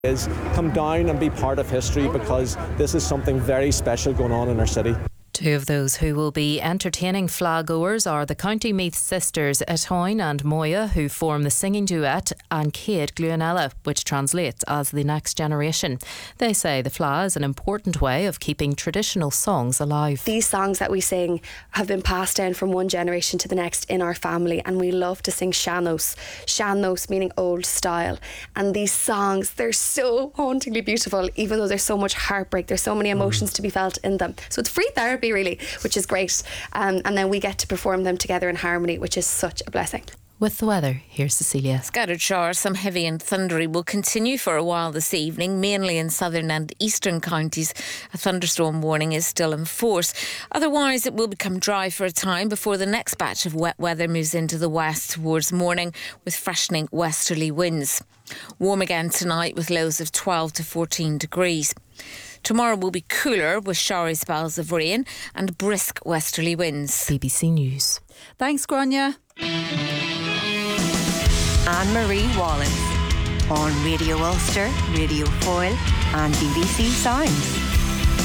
is come down and be part of history, because this is something very special going on in our city. Two of those who will be entertaining flag-goers are the County Meath sisters Etoyne and Moya, who form the singing duet, and Céad Gluanella, which translates as the next generation. They say the fleadh is an important way of keeping traditional songs alive. These songs that we sing have been passed down from one generation to the next in our family, and we love to sing sean-nós. Sean-nós meaning old style. And these songs, they're so hauntingly beautiful, even though there's so much heartbreak, there's so many emotions to be felt in them. So it's free therapy really, which is great. And then we get to perform them together in harmony, which is such a blessing. With the weather, here's Cecilia. Scattered showers, some heavy and thundery, will continue for a while this evening, mainly in southern and eastern counties. A thunderstorm warning is still in force. Otherwise, it will become dry for a time before the next batch of wet weather moves into the west towards morning, with freshening westerly winds. Warm again tonight with lows of 12 to 14 degrees. Tomorrow will be cooler with showery spells of rain and brisk westerly winds. BBC News. Thanks, Grania. Anne-Marie Wallins on Radio Ulster, Radio Foyle and BBC Sounds.